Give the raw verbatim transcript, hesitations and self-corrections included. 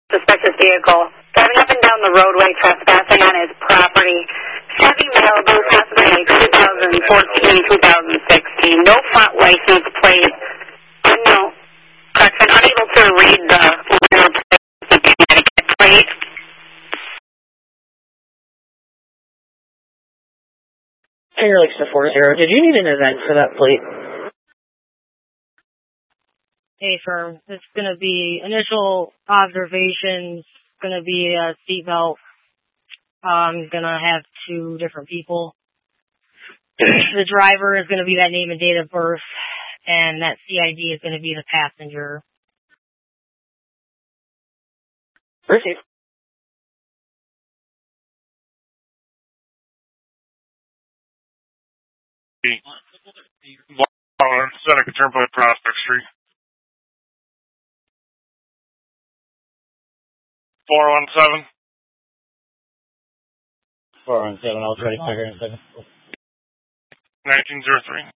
suspicious vehicle, driving up and down the roadway trespassing on his property. Chevy Malibu, possibly twenty fourteen, twenty sixteen, no front license plate, unknown, correction, unable to read the rear plate. Finger Lakes to four zero. Did you need an event for that plate? Hey, firm. It's going to be initial observations, going to be a seatbelt. I'm going to have two different people. The driver is going to be that name and date of birth, and that C I D is going to be the passenger. Received. Seneca Turnpike, Prospect Street. four one seven. four one seven, I'll try to figure in a second. nineteen oh three.